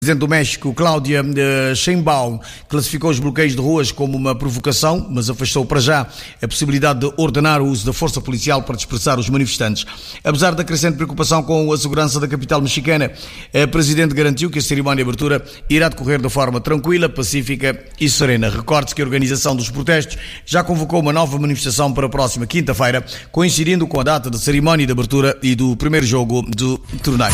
Presidente do México, Cláudia Sheinbaum, classificou os bloqueios de ruas como uma provocação, mas afastou para já a possibilidade de ordenar o uso da força policial para dispersar os manifestantes. Apesar da crescente preocupação com a segurança da capital mexicana, a Presidente garantiu que a cerimónia de abertura irá decorrer de forma tranquila, pacífica e serena. Recorde-se que a organização dos protestos já convocou uma nova manifestação para a próxima quinta-feira, coincidindo com a data da cerimónia de abertura e do primeiro jogo do torneio.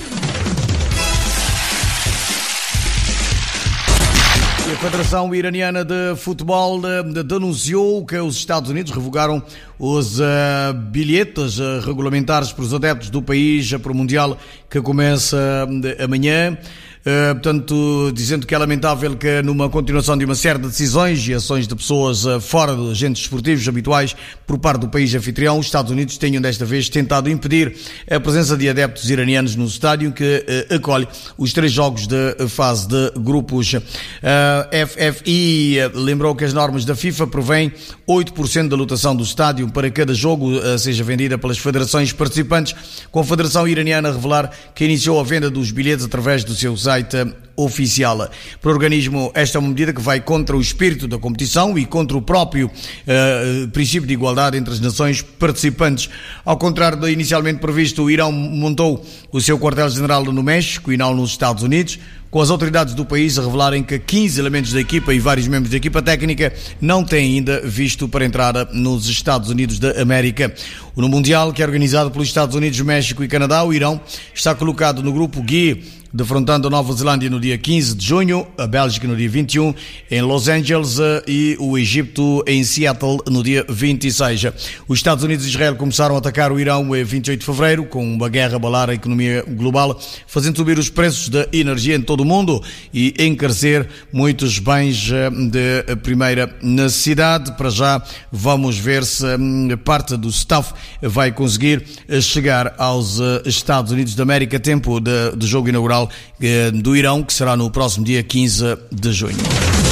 A Federação Iraniana de Futebol denunciou que os Estados Unidos revogaram os bilhetes regulamentares para os adeptos do país para o Mundial que começa amanhã. Portanto, dizendo que é lamentável que numa continuação de uma série de decisões e ações de pessoas fora de agentes esportivos habituais por parte do país anfitrião, os Estados Unidos tenham desta vez tentado impedir a presença de adeptos iranianos no estádio que acolhe os 3 jogos de fase de grupos. A FFI lembrou que as normas da FIFA prevêem 8% da lotação do estádio para cada jogo seja vendida pelas federações participantes, com a Federação Iraniana a revelar que iniciou a venda dos bilhetes através do seu site oficial. Para o organismo, esta é uma medida que vai contra o espírito da competição e contra o próprio princípio de igualdade entre as nações participantes. Ao contrário do inicialmente previsto, o Irão montou o seu quartel-general no México e não nos Estados Unidos, com as autoridades do país a revelarem que 15 elementos da equipa e vários membros da equipa técnica não têm ainda visto para entrar nos Estados Unidos da América. No Mundial, que é organizado pelos Estados Unidos, México e Canadá, o Irão está colocado no grupo G, defrontando a Nova Zelândia no dia 15 de junho, a Bélgica no dia 21, em Los Angeles e o Egito em Seattle no dia 26. Os Estados Unidos e Israel começaram a atacar o Irão em 28 de fevereiro, com uma guerra a abalar a economia global, fazendo subir os preços da energia em todo o mundo e encarecer muitos bens de primeira necessidade. Para já vamos ver se parte do staff vai conseguir chegar aos Estados Unidos da América a tempo do jogo inaugural do Irão, que será no próximo dia 15 de junho.